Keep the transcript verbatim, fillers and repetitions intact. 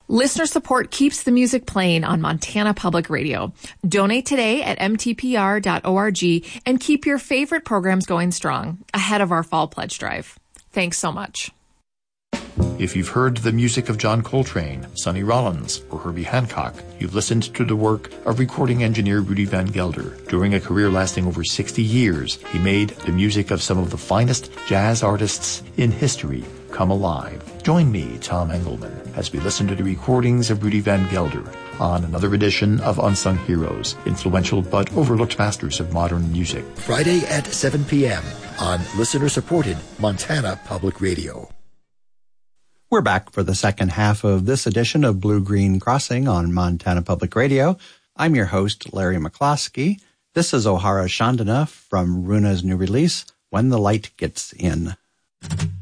Listener support keeps the music playing on Montana Public Radio. Donate today at m t p r dot org and keep your favorite programs going strong ahead of our fall pledge drive. Thanks so much. If you've heard the music of John Coltrane, Sonny Rollins, or Herbie Hancock, you've listened to the work of recording engineer Rudy Van Gelder. During a career lasting over sixty years, he made the music of some of the finest jazz artists in history come alive. Join me, Tom Engelman, as we listen to the recordings of Rudy Van Gelder on another edition of Unsung Heroes, influential but overlooked masters of modern music. Friday at seven p.m. on listener-supported Montana Public Radio. We're back for the second half of this edition of Blue Green Crossing on Montana Public Radio. I'm your host, Larry McCloskey. This is Ohara Chandana from Runa's new release, When the Light Gets In.